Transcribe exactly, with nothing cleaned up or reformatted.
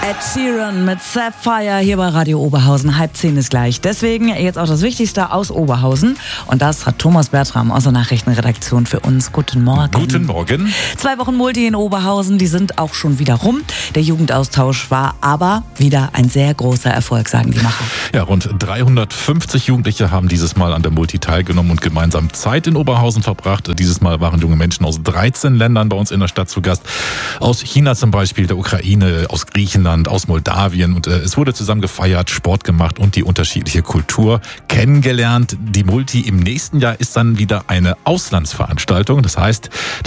Ed Sheeran mit Sapphire hier bei Radio Oberhausen. Halb zehn ist gleich. Deswegen jetzt auch das Wichtigste aus Oberhausen. Und das hat Thomas Bertram aus der Nachrichtenredaktion für uns. Guten Morgen. Guten Morgen. Zwei Wochen Multi in Oberhausen, die sind auch schon wieder rum. Der Jugendaustausch war aber wieder ein sehr großer Erfolg, sagen die Macher. Ja, rund dreihundertfünfzig Jugendliche haben dieses Mal an der Multi teilgenommen und gemeinsam Zeit in Oberhausen verbracht. Dieses Mal waren junge Menschen aus dreizehn Ländern bei uns in der Stadt zu Gast. Aus China zum Beispiel, der Ukraine, aus Griechenland, aus Moldawien. Und äh, es wurde zusammen gefeiert, Sport gemacht und die unterschiedliche Kultur kennengelernt. Die Multi im nächsten Jahr ist dann wieder eine Auslandsveranstaltung. Das heißt,